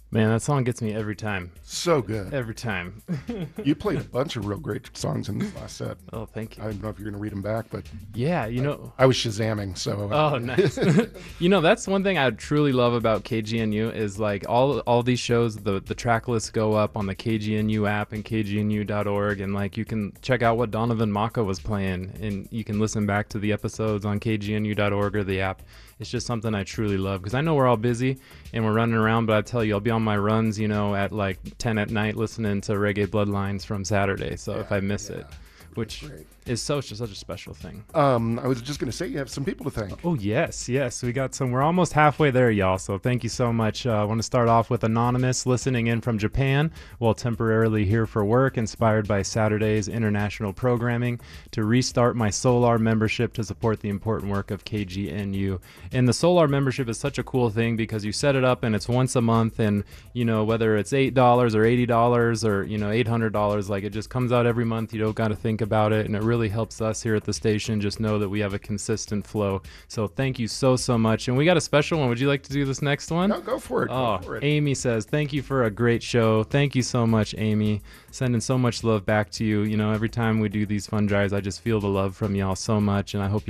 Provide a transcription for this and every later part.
Man, that song gets me every time. So good. Every time. You played a bunch of real great songs in this last set. Oh, thank I you. don't know if you're going to read them back, but Yeah, I was Shazamming, so oh, nice. That's one thing I truly love about KGNU is like all these shows, the track lists go up on the KGNU app and kgnu.org, and like you can check out what Donovan Maka was playing, and you can listen back to the episodes on kgnu.org or the app. It's just something I truly love because I know we're all busy and we're running around, but I tell you, I'll be on my runs, at like 10 at night listening to Reggae Bloodlines from Saturday. So if I miss it, which great. is such a special thing. I was just going to say you have some people to thank. Oh, yes. We got some. We're almost halfway there, y'all. So thank you so much. I want to start off with Anonymous listening in from Japan while temporarily here for work, inspired by Saturday's international programming to restart my Solar membership to support the important work of KGNU. And the Solar membership is such a cool thing because you set it up and it's once a month, and whether it's $8 or $80 or $800, like it just comes out every month. You don't got to think about it, and it really helps us here at the station just know that we have a consistent flow. So thank you so much. And we got a special one. Would you like to do this next one? No, go for it. Oh, Go for it. Amy says, thank you for a great show. Thank you so much, Amy. Sending so much love back to you. Every time we do these fun drives, I just feel the love from y'all so much, and I hope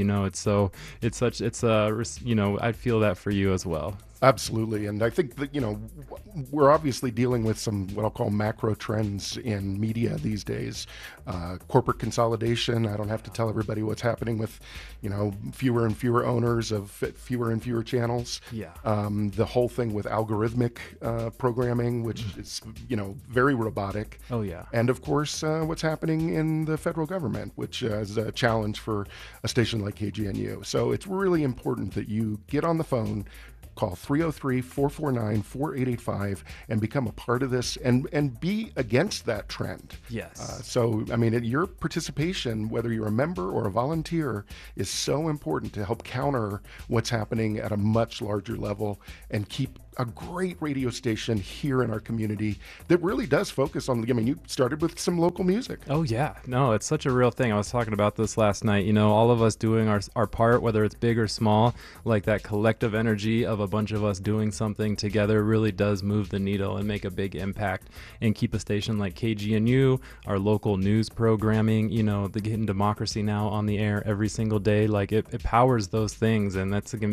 I feel that for you as well. Absolutely. And I think that, we're obviously dealing with some what I'll call macro trends in media these days. Corporate consolidation. I don't have to tell everybody what's happening with, fewer and fewer owners of fewer and fewer channels. Yeah. The whole thing with algorithmic programming, which is, very robotic. Oh, yeah. And of course, what's happening in the federal government, which is a challenge for a station like KGNU. So it's really important that you get on the phone, call 303-449-4885 and become a part of this and be against that trend. Yes. Your participation, whether you're a member or a volunteer, is so important to help counter what's happening at a much larger level and keep a great radio station here in our community that really does focus on, you started with some local music. Oh, yeah. No, it's such a real thing. I was talking about this last night. All of us doing our part, whether it's big or small, like that collective energy of a bunch of us doing something together really does move the needle and make a big impact and keep a station like KGNU, our local news programming, the Hidden Democracy now on the air every single day. Like it powers those things, and that's